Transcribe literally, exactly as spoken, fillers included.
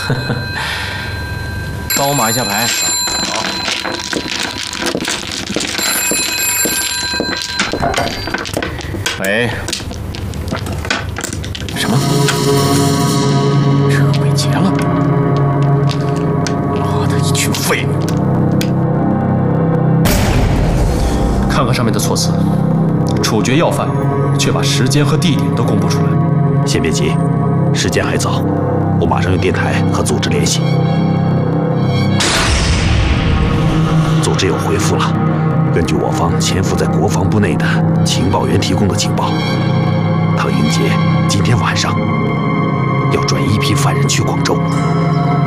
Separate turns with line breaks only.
帮我码一下牌。
好。
喂。什么？车被劫了？妈的，一群废物！看看上面的措辞，处决要犯，却把时间和地点都公布出来。
先别急，时间还早，我马上用电台和组织联系。组织有回复了，根据我方潜伏在国防部内的情报员提供的情报，唐英杰今天晚上要转一批犯人去广州。